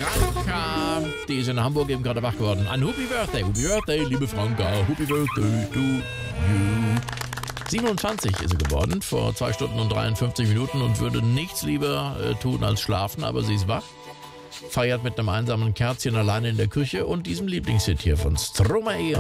Franka, die ist in Hamburg eben gerade wach geworden. Ein Happy Birthday, liebe Franka. Happy Birthday to you. 27 ist sie geworden, vor 2 Stunden und 53 Minuten und würde nichts lieber tun als schlafen, aber sie ist wach. Feiert mit einem einsamen Kerzchen alleine in der Küche und diesem Lieblingshit hier von Stromae.